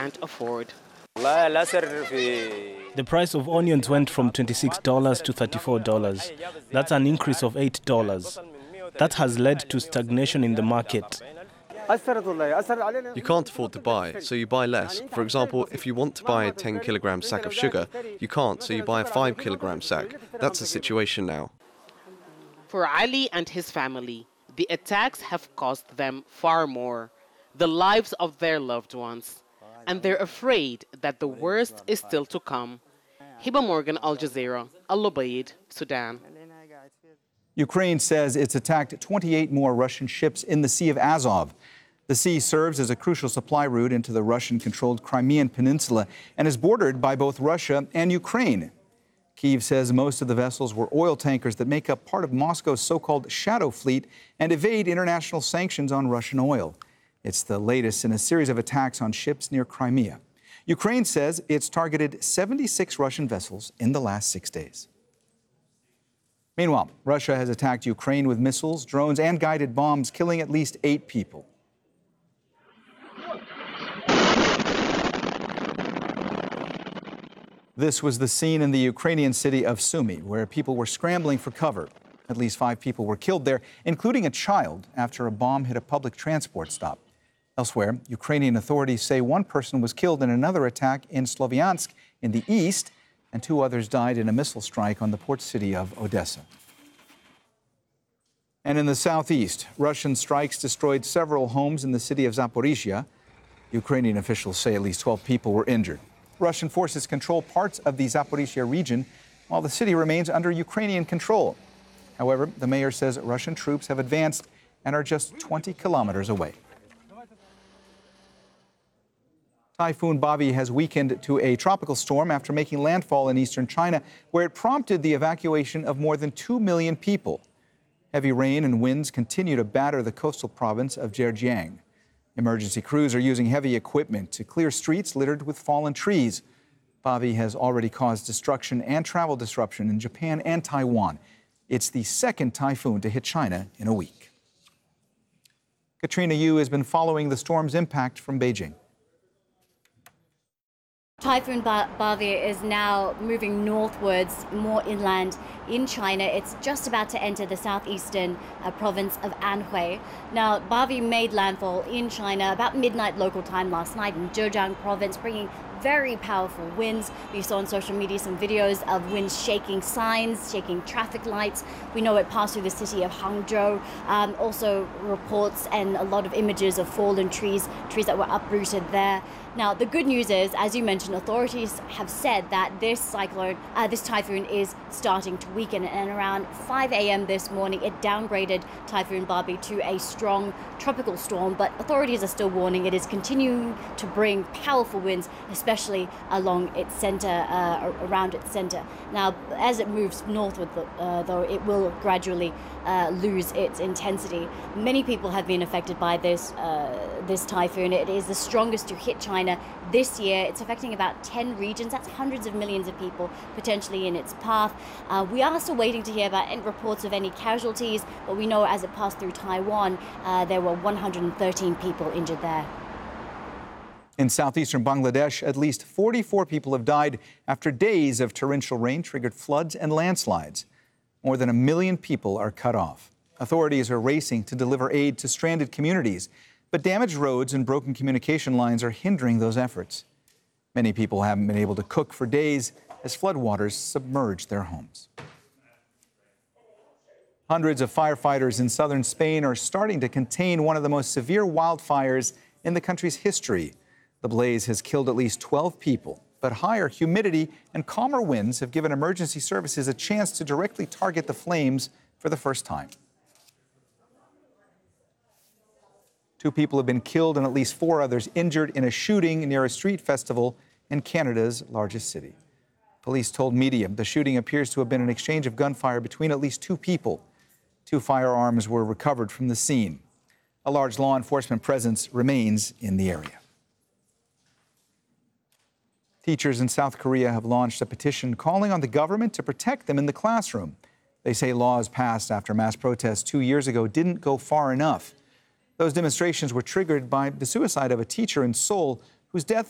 can't afford. The price of onions went from $26 to $34. That's an increase of $8. That has led to stagnation in the market. You can't afford to buy, so you buy less. For example, if you want to buy a 10-kilogram sack of sugar, you can't, so you buy a 5-kilogram sack. That's the situation now. For Ali and his family, the attacks have cost them far more, the lives of their loved ones. And they're afraid that the worst is still to come. Hiba Morgan, Al Jazeera, Al Ubaid, Sudan. Ukraine says it's attacked 28 more Russian ships in the Sea of Azov. The sea serves as a crucial supply route into the Russian-controlled Crimean Peninsula and is bordered by both Russia and Ukraine. Kyiv says most of the vessels were oil tankers that make up part of Moscow's so-called shadow fleet and evade international sanctions on Russian oil. It's the latest in a series of attacks on ships near Crimea. Ukraine says it's targeted 76 Russian vessels in the last 6 days. Meanwhile, Russia has attacked Ukraine with missiles, drones, and guided bombs, killing at least 8 people. This was the scene in the Ukrainian city of Sumy, where people were scrambling for cover. At least 5 people were killed there, including a child, after a bomb hit a public transport stop. Elsewhere, Ukrainian authorities say 1 person was killed in another attack in Sloviansk in the east, and 2 others died in a missile strike on the port city of Odessa. And in the southeast, Russian strikes destroyed several homes in the city of Zaporizhia. Ukrainian officials say at least 12 people were injured. Russian forces control parts of the Zaporizhia region, while the city remains under Ukrainian control. However, the mayor says Russian troops have advanced and are just 20 kilometers away. Typhoon Bavi has weakened to a tropical storm after making landfall in eastern China, where it prompted the evacuation of more than 2 million people. Heavy rain and winds continue to batter the coastal province of Zhejiang. Emergency crews are using heavy equipment to clear streets littered with fallen trees. Bavi has already caused destruction and travel disruption in Japan and Taiwan. It's the second typhoon to hit China in a week. Katrina Yu has been following the storm's impact from Beijing. Typhoon Bavi is now moving northwards, more inland in China. It's just about to enter the southeastern province of Anhui. Now, Bavi made landfall in China about midnight local time last night in Zhejiang province, bringing very powerful winds. We saw on social media some videos of winds shaking signs, shaking traffic lights. We know it passed through the city of Hangzhou. Also reports and a lot of images of fallen trees that were uprooted there. Now, the good news is, as you mentioned, authorities have said that this typhoon is starting to weaken. And around 5 a.m. this morning, it downgraded Typhoon Bavi to a strong tropical storm. But authorities are still warning it is continuing to bring powerful winds, especially along its center, around its center. Now, as it moves northward, though, it will gradually lose its intensity. Many people have been affected by this typhoon. It is the strongest to hit China this year. It's affecting about 10 regions. That's hundreds of millions of people potentially in its path. We are still waiting to hear about any reports of any casualties, but we know as it passed through Taiwan, there were 113 people injured there. In southeastern Bangladesh, at least 44 people have died after days of torrential rain triggered floods and landslides. More than 1 million people are cut off. Authorities are racing to deliver aid to stranded communities, but damaged roads and broken communication lines are hindering those efforts. Many people haven't been able to cook for days as floodwaters submerge their homes. Hundreds of firefighters in southern Spain are starting to contain one of the most severe wildfires in the country's history. The blaze has killed at least 12 people, but higher humidity and calmer winds have given emergency services a chance to directly target the flames for the first time. 2 people have been killed and at least 4 others injured in a shooting near a street festival in Canada's largest city. Police told media the shooting appears to have been an exchange of gunfire between at least 2 people. 2 firearms were recovered from the scene. A large law enforcement presence remains in the area. Teachers in South Korea have launched a petition calling on the government to protect them in the classroom. They say laws passed after mass protests 2 years ago didn't go far enough. Those demonstrations were triggered by the suicide of a teacher in Seoul whose death